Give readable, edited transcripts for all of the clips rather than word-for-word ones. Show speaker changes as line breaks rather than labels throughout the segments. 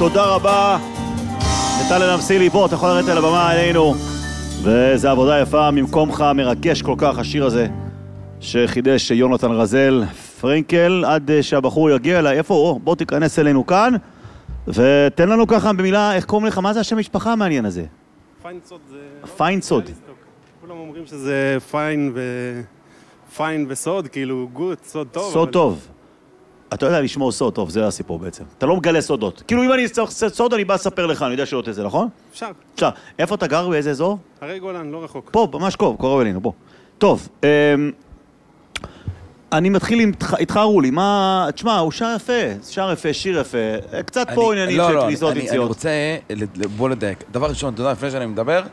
תודה רבה. נטל נמסילי, בוא, אתה יכול לרדת על הבמה אלינו. וזו עבודה יפה, ממקומך מרגש כל כך השיר הזה, שחידש יונתן רזל פרנקל, עד שהבחור יגיע אליי. איפה? בוא תיכנס אלינו כאן, ותן לנו ככה במילה, איך קוראים לך? מה זה השם משפחה המעניין הזה?
פיינסוד זה...
פיינסוד.
כולם אומרים שזה פיין וסוד, כאילו גוט, סוד טוב.
סוד טוב. אתה יודע לשמור סוד טוב, זה הסיפור בעצם. אתה לא מגלה סודות. כאילו אם אני צריך סוד, אני בא לספר לך, אני יודע שלא תזה, נכון?
אפשר.
אפשר. איפה אתה גר? באיזה אזור?
הרי גולן, לא רחוק.
פה, ממש קרוב אלינו, בוא. טוב, אני מתחיל איתך רולי, מה... תשמע, הוא שר יפה, שיר יפה, קצת פה עניינים של כניסות יציאות.
אני רוצה, בוא לדייק. דבר ראשון, אתה יודע, לפני שאני מדבר,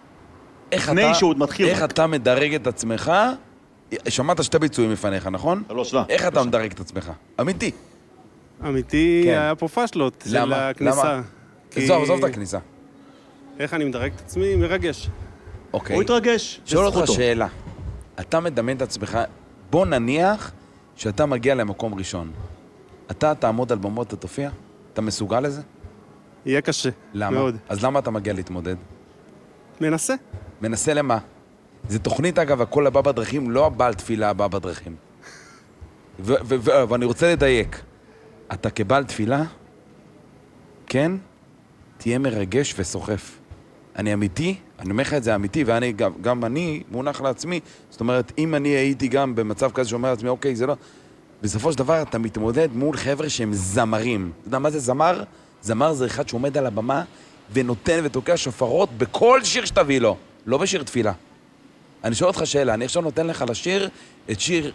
איך אתה מדרג את עצמך, שמעת שתי ביצועים לפניך, נכון?
לא, שלה.
איך אתה מדרג את עצמך? אמיתי.
אמיתי, היה פה פשלות של הכניסה.
עזוב את הכניסה.
איך אני מדרג את עצמי? מרגש.
אוקיי.
הוא התרגש.
שואל אותך שאלה. אתה מדמיין את עצמך, בוא נניח שאתה מגיע למקום ראשון. אתה תעמוד על במות ותופיע? אתה מסוגל לזה?
יהיה קשה.
למה?
מאוד.
אז למה אתה מגיע להתמודד?
מנסה.
מנסה למה? זה תוכנית, אגב, הכל הבא בדרכים, לא הבעל תפילה הבא בדרכים. ואני רוצה לדייק. אתה כבעל תפילה, כן, תהיה מרגש וסוחף. אני אמיתי, אני אומר לך את זה אמיתי, וגם אני מונח לעצמי. זאת אומרת, אם אני הייתי גם במצב כזה שאומר לעצמי, אוקיי, זה לא... בסופו של דבר אתה מתמודד מול חבר'ה שהם זמרים. אתה יודע מה זה זמר? זמר זה אחד שעומד על הבמה ונותן ותוקע שופרות בכל שיר שתביא לו, לא בשיר תפילה. אני שואל אותך שאלה, אני עכשיו נותן לך לשיר את שיר